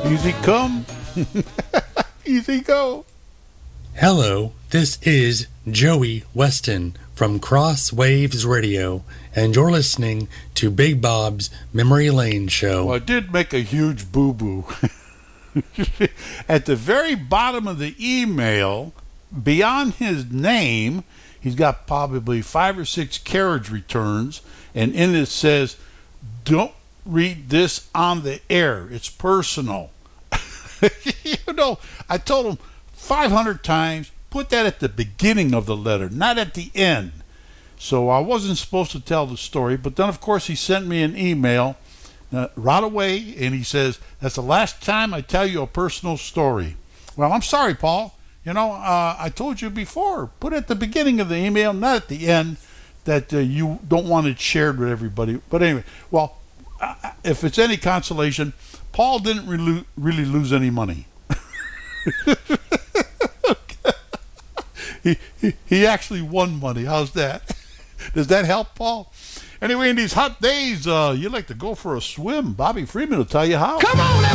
Easy come, easy go. Hello, this is Joey Weston from Cross Waves Radio, and you're listening to Big Bob's Memory Lane Show. Well, I did make a huge boo-boo. At the very bottom of the email, beyond his name, he's got probably 5 or 6 carriage returns, and in it says, "Don't read this on the air. It's personal." You know, I told him 500 times, put that at the beginning of the letter, not at the end. So I wasn't supposed to tell the story, but then, of course, he sent me an email right away, and he says, "That's the last time I tell you a personal story." Well, I'm sorry, Paul. You know, I told you before, put it at the beginning of the email, not at the end, that you don't want it shared with everybody. But anyway, well, if it's any consolation, Paul didn't really lose any money. He actually won money. How's that? Does that help, Paul? Anyway, in these hot days, you like to go for a swim. Bobby Freeman will tell you how. Come on,